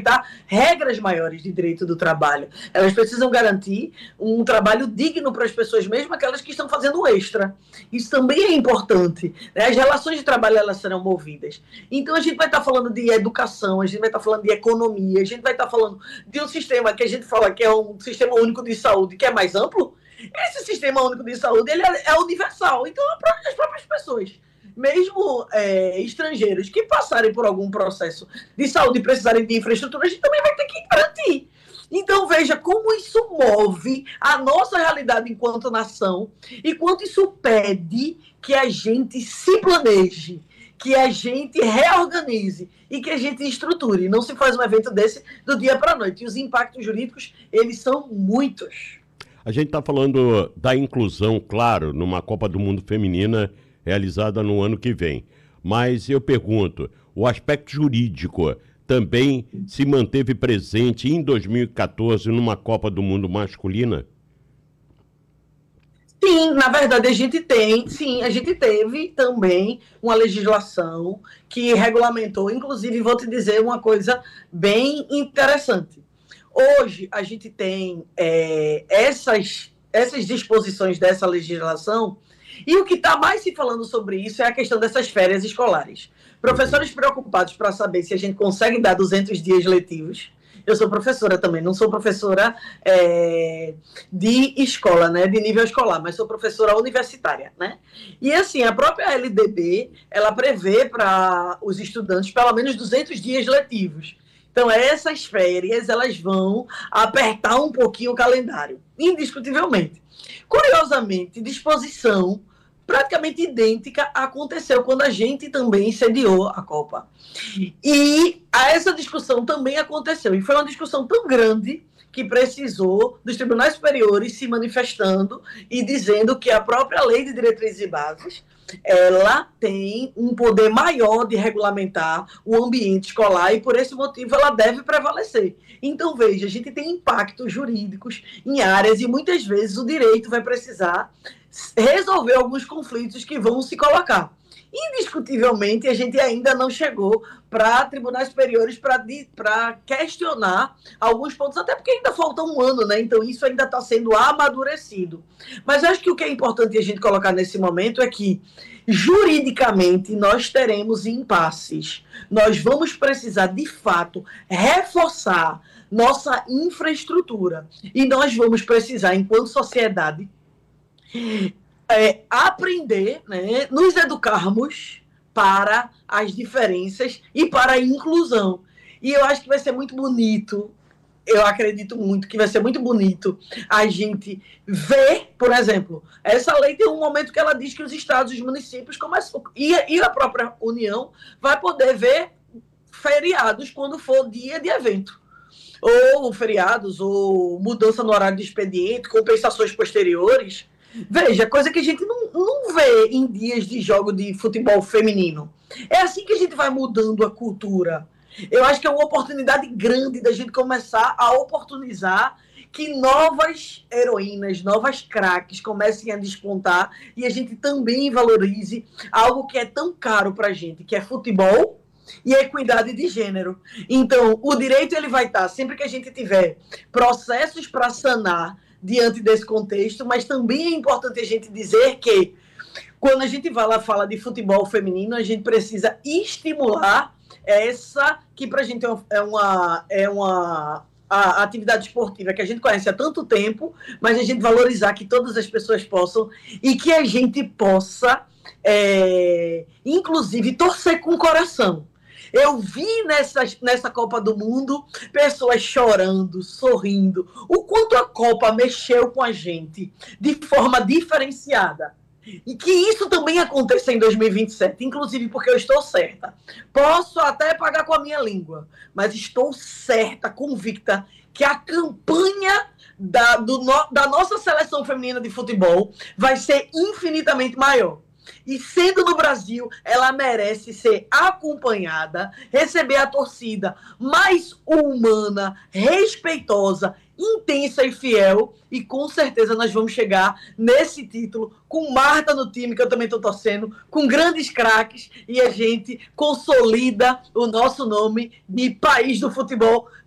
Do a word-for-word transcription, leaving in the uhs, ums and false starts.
implementar regras maiores de direito do trabalho. Elas precisam garantir um trabalho digno para as pessoas, mesmo aquelas que estão fazendo extra. Isso também é importante, né? As relações de trabalho, elas serão movidas. Então, a gente vai estar falando de educação, a gente vai estar falando de economia, a gente vai estar falando de um sistema que a gente fala que é um sistema único de saúde, que é mais amplo. Esse sistema único de saúde, ele é, é universal. Então, as próprias pessoas, mesmo é, estrangeiros, que passarem por algum processo de saúde e precisarem de infraestrutura, a gente também vai ter que garantir. Então, veja como isso move a nossa realidade enquanto nação e quanto isso pede que a gente se planeje, que a gente reorganize e que a gente estruture. Não se faz um evento desse do dia para a noite. E os impactos jurídicos, eles são muitos. A gente está falando da inclusão, claro, numa Copa do Mundo Feminina realizada no ano que vem. Mas eu pergunto, o aspecto jurídico também se manteve presente em dois mil e quatorze numa Copa do Mundo masculina? Sim, na verdade a gente tem, sim, a gente teve também uma legislação que regulamentou, inclusive vou te dizer uma coisa bem interessante. Hoje, a gente tem é, essas, essas disposições dessa legislação e o que está mais se falando sobre isso é a questão dessas férias escolares. Professores preocupados para saber se a gente consegue dar duzentos dias letivos. Eu sou professora também, não sou professora é, de escola, né, de nível escolar, mas sou professora universitária, né? E assim, a própria L D B, ela prevê para os estudantes pelo menos duzentos dias letivos. Então, essas férias, elas vão apertar um pouquinho o calendário, indiscutivelmente. Curiosamente, disposição praticamente idêntica aconteceu quando a gente também sediou a Copa. E essa discussão também aconteceu. E foi uma discussão tão grande que precisou dos tribunais superiores se manifestando e dizendo que a própria Lei de Diretrizes e Bases, ela tem um poder maior de regulamentar o ambiente escolar e, por esse motivo, ela deve prevalecer. Então, veja, a gente tem impactos jurídicos em áreas e, muitas vezes, o direito vai precisar resolver alguns conflitos que vão se colocar. Indiscutivelmente, a gente ainda não chegou para tribunais superiores para questionar alguns pontos, até porque ainda falta um ano, né? Então isso ainda está sendo amadurecido. Mas acho que o que é importante a gente colocar nesse momento é que, juridicamente, nós teremos impasses. Nós vamos precisar, de fato, reforçar nossa infraestrutura. E nós vamos precisar, enquanto sociedade, É, aprender, né, nos educarmos para as diferenças e para a inclusão. E eu acho que vai ser muito bonito, eu acredito muito que vai ser muito bonito a gente ver, por exemplo, essa lei tem um momento que ela diz que os estados e os municípios começam, e, e a própria União vai poder ver feriados quando for dia de evento. Ou feriados, ou mudança no horário de expediente, compensações posteriores. Veja, coisa que a gente não, não vê em dias de jogo de futebol feminino. É assim que a gente vai mudando a cultura. Eu acho que é uma oportunidade grande da gente começar a oportunizar que novas heroínas, novas craques comecem a despontar e a gente também valorize algo que é tão caro pra gente, que é futebol e equidade de gênero. Então, o direito ele vai estar, sempre que a gente tiver processos para sanar diante desse contexto, mas também é importante a gente dizer que quando a gente vai lá fala de futebol feminino, a gente precisa estimular essa, que para a gente é uma, é uma a atividade esportiva que a gente conhece há tanto tempo, mas a gente valorizar que todas as pessoas possam e que a gente possa, é, inclusive, torcer com o coração. Eu vi nessa, nessa Copa do Mundo pessoas chorando, sorrindo. O quanto a Copa mexeu com a gente de forma diferenciada. E que isso também aconteça em dois mil e vinte e sete, inclusive porque eu estou certa. Posso até pagar com a minha língua, mas estou certa, convicta, que a campanha da, do, da nossa seleção feminina de futebol vai ser infinitamente maior. E sendo no Brasil, ela merece ser acompanhada, receber a torcida mais humana, respeitosa, intensa e fiel. E com certeza nós vamos chegar nesse título com Marta no time, que eu também estou torcendo, com grandes craques, e a gente consolida o nosso nome de país do futebol